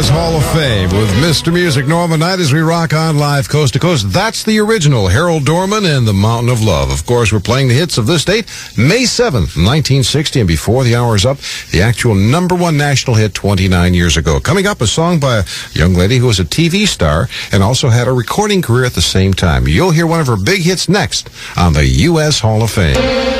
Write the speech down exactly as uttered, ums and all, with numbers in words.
S Hall of Fame with Mister Music Norman Knight as we rock on live coast to coast. That's the original Harold Dorman and the Mountain of Love. Of course, we're playing the hits of this date, May seventh, nineteen sixty, and before the hour is up, the actual number one national hit twenty-nine years ago. Coming up, a song by a young lady who was a T V star and also had a recording career at the same time. You'll hear one of her big hits next on the U S Hall of Fame.